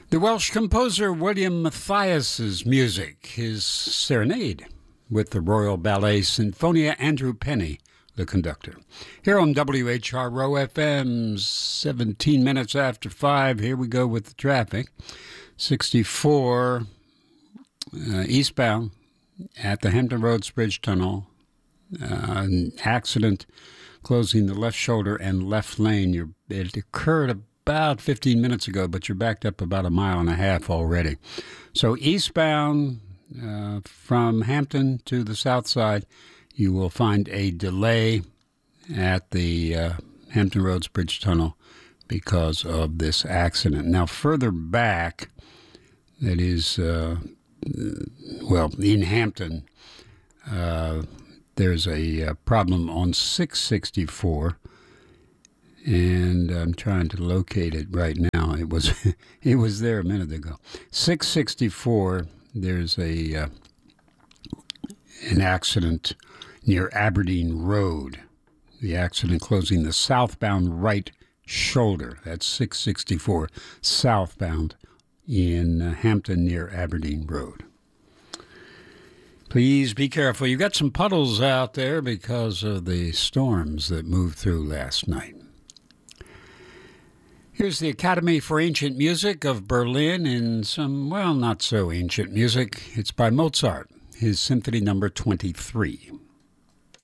The Welsh composer William Matthias's music, his serenade with the Royal Ballet Sinfonia, Andrew Penny, the conductor. Here on WHRO FM, 17 minutes after 5, here we go with the traffic. 64 eastbound at the Hampton Roads Bridge Tunnel. An accident closing the left shoulder and left lane. It occurred about 15 minutes ago, but you're backed up about a mile and a half already. So eastbound from Hampton to the south side, you will find a delay at the Hampton Roads Bridge Tunnel because of this accident. Now, further back, that is, in Hampton, there's a problem on 664, and I'm trying to locate it right now. It was there a minute ago. 664, there's an accident near Aberdeen Road. The accident closing the southbound right shoulder. That's 664 southbound in Hampton near Aberdeen Road. Please be careful. You've got some puddles out there because of the storms that moved through last night. Here's the Academy for Ancient Music of Berlin in some, not so ancient music. It's by Mozart, his Symphony Number 23.